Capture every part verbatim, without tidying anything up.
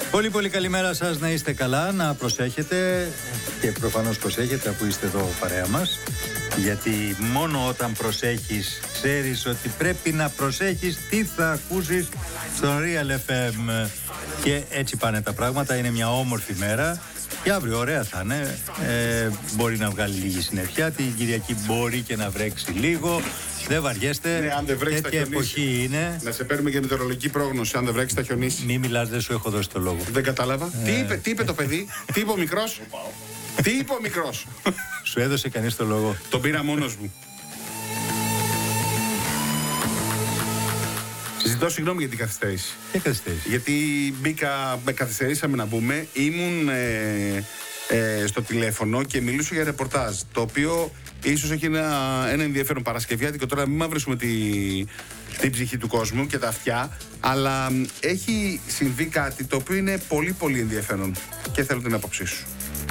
Πολύ πολύ καλημέρα σας, να είστε καλά, να προσέχετε και προφανώς προσέχετε αφού είστε εδώ παρέα μας, γιατί μόνο όταν προσέχεις ξέρεις ότι πρέπει να προσέχεις τι θα ακούσεις στο Real εφ εμ. Και έτσι πάνε τα πράγματα, είναι μια όμορφη μέρα και αύριο ωραία θα είναι, ε, μπορεί να βγάλει λίγη συννεφιά, την Κυριακή μπορεί και να βρέξει λίγο. Δεν βαριέστε, ναι, αν δεν βρέξει, τέτοια εποχή είναι. Να σε παίρνουμε και μετεωρολογική πρόγνωση, αν δεν βρέξει θα χιονίσει. Μη μιλάς, δεν σου έχω δώσει το λόγο. Δεν κατάλαβα. Ε... Τι, είπε, τι είπε το παιδί, τι είπε ο μικρός. Τι είπε ο μικρός. Σου έδωσε κανείς το λόγο. Τον πήρα μόνος μου. Ζητώ συγγνώμη για την καθυστέρηση. Τι καθυστέρηση? Γιατί μπήκα, με καθυστερήσαμε να μπούμε. Ήμουν ε, ε, στο τηλέφωνο και μιλούσα για ρεπορτάζ. Το οποίο ίσως έχει ένα, ένα ενδιαφέρον Παρασκευιάτικο. Τώρα μην μαυρίσουμε τη, την ψυχή του κόσμου και τα αυτιά. Αλλά έχει συμβεί κάτι το οποίο είναι πολύ πολύ ενδιαφέρον. Και θέλω την άποψή σου.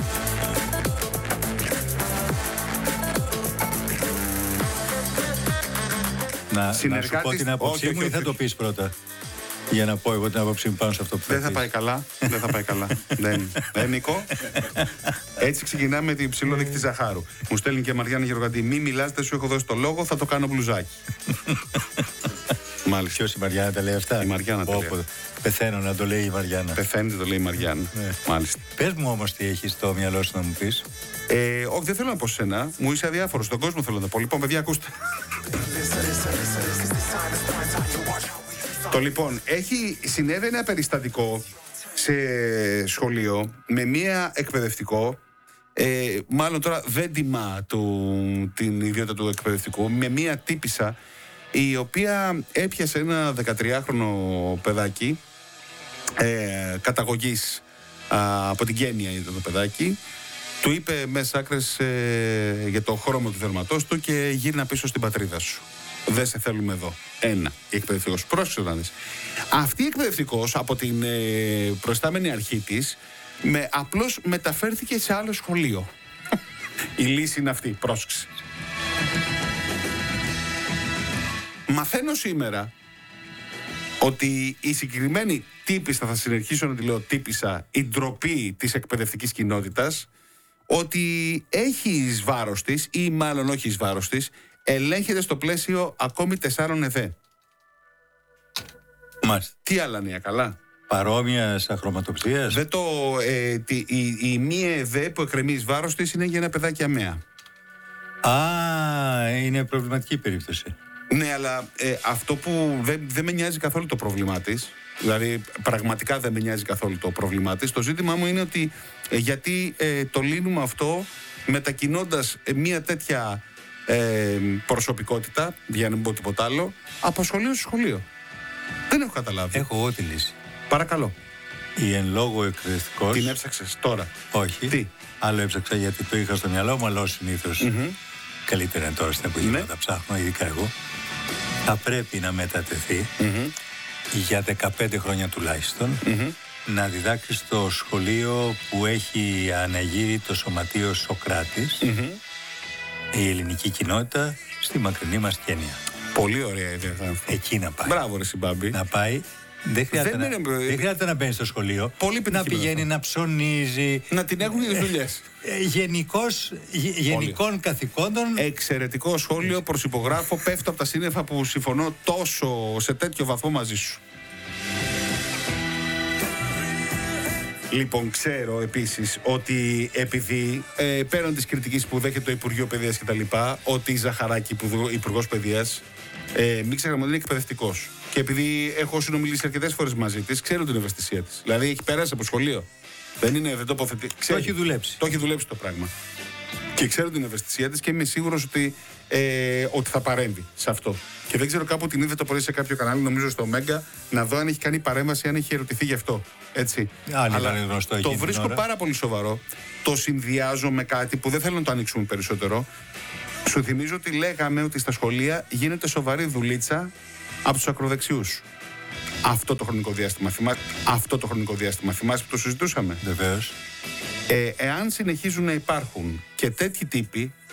Να, να σου πω την άποψή μου ή θα το πεις πρώτα? Για να πω εγώ την άποψή μου πάνω σε αυτό που θα Δεν θα πάει καλά. Δεν θα πάει καλά. Δεν. Δεν, Νίκο. Έτσι ξεκινάμε την ψηλόδεικτη Ζαχάρου. Μου στέλνει και η Μαριάννα Γεωργαντή. Μη μιλάς, δεν σου έχω δώσει το λόγο, θα το κάνω μπλουζάκι. Μάλιστα. Ποιος, η Μαριάννα τα λέει αυτά? Η Μαριάννα τα λέει. Πεθαίνω να το λέει η Μαριάννα. Πεθαίνει, το λέει η Μαριάννα. Ναι. Μάλιστα. Πες μου όμως τι έχεις στο μυαλό σου να μου πεις. Ε, όχι, δεν θέλω να πω σένα. Μου είσαι αδιάφορος. Στον κόσμο θέλω να πω. Λοιπόν, παιδιά, ακούστε. Το λοιπόν, έχει συνέβη ένα περιστατικό σε σχολείο με μία εκπαιδευτικό, ε, μάλλον τώρα δεν τιμά του, την ιδιότητα του εκπαιδευτικού, με μία τύπισσα η οποία έπιασε ένα δεκατριάχρονο παιδάκι ε, καταγωγής α, από την Κένια ήταν το παιδάκι. Του είπε μέσα άκρες ε, για το χρώμα του δερματός του και γύρνα πίσω στην πατρίδα σου. Δεν σε θέλουμε εδώ. Ένα. Η εκπαιδευτικός. Πρόσεξε να δεις. Αυτή η εκπαιδευτικός από την ε, προϊστάμενη αρχή της με, απλώς μεταφέρθηκε σε άλλο σχολείο. Η λύση είναι αυτή. Πρόσεξε. Μαθαίνω σήμερα ότι η συγκεκριμένη τύπισσα, θα συνεχίσω να τη λέω τύπισσα, η ντροπή της εκπαιδευτικής κοινότητας, ότι έχει εις βάρος της, ή μάλλον όχι εις βάρος της, ελέγχεται στο πλαίσιο ακόμη τεσσάρων ΕΔΕ. Μάλιστα. Τι άλλα νέα, καλά. Παρόμοια αχρωματοψίας. Δεν το, ε, τη, η, η μία ΕΔΕ που εκκρεμεί εις βάρος της είναι για ένα παιδάκι αμαία. Α, είναι προβληματική περίπτωση. Ναι, αλλά ε, αυτό που δεν, δεν με νοιάζει καθόλου το πρόβλημά της, δηλαδή πραγματικά δεν με νοιάζει καθόλου το πρόβλημά της, το ζήτημά μου είναι ότι ε, γιατί ε, το λύνουμε αυτό μετακινώντας ε, μια τέτοια ε, προσωπικότητα, για να μην πω τίποτα άλλο, από σχολείο σε σχολείο. Δεν έχω καταλάβει. Έχω εγώ τη λύση. Παρακαλώ. Η εν λόγω εκπαιδευτικός. Την έψαξες τώρα? Όχι. Τι? Άλλο έψαξα γιατί το είχα στο μυαλό μου, αλλά ως συνήθως. Mm-hmm. Καλύτερα είναι τώρα στην εποχή ναι. να τα ψάχνω, ειδικά εγώ. Θα πρέπει να μετατεθεί mm-hmm. για δεκαπέντε χρόνια τουλάχιστον mm-hmm. να διδάξει στο σχολείο που έχει αναγείρει το σωματείο Σοκράτης mm-hmm. η ελληνική κοινότητα στη μακρινή μας Κένια. Πολύ ωραία ιδέα. Εκεί να πάει. Μπράβο ρε συμπάμπη. Να πάει. Δεν χρειάζεται, δεν, να, είναι... δεν χρειάζεται να μπαίνει στο σχολείο. Πολύ να πηγαίνει, να ψωνίζει. Να την έχουν οι δουλειές. Γενικός, γενικών καθηκόντων. Εξαιρετικό σχόλιο, προσυπογράφω. Πέφτω από τα σύννεφα που συμφωνώ τόσο σε τέτοιο βαθμό μαζί σου. Λοιπόν, ξέρω επίσης ότι επειδή ε, πέραν της κριτικής που δέχεται το Υπουργείο Παιδείας κτλ., ότι η Ζαχαράκη, Υπουργός Παιδείας, ε, μην ξεχνάμε ότι είναι εκπαιδευτικός. Και επειδή έχω συνομιλήσει αρκετές φορές μαζί της, ξέρω την ευαισθησία της. Δηλαδή έχει περάσει από σχολείο. Δεν είναι, δεν τοποθετεί. Το έχει δουλέψει. Το έχει δουλέψει το πράγμα. Και ξέρω την ευαισθησία της και είμαι σίγουρος ότι, ε, ότι θα παρέμβει σε αυτό. Και δεν ξέρω, κάπου την είδε το πρωί σε κάποιο κανάλι, νομίζω στο Μέγκα, να δω αν έχει κάνει παρέμβαση, αν έχει ερωτηθεί γι' αυτό. Έτσι. Αν Αλλά ήταν γνωστό, το βρίσκω ώρα. πάρα πολύ σοβαρό. Το συνδυάζω με κάτι που δεν θέλω να το ανοίξουμε περισσότερο. Σου θυμίζω ότι λέγαμε ότι στα σχολεία γίνεται σοβαρή δουλίτσα από τους ακροδεξιούς. Αυτό το χρονικό διάστημα θυμάσαι. Αυτό το χρονικό διάστημα θυμάσαι που το συζητούσαμε. Βεβαίως. Ε, εάν συνεχίζουν να υπάρχουν και τέτοιοι τύποι,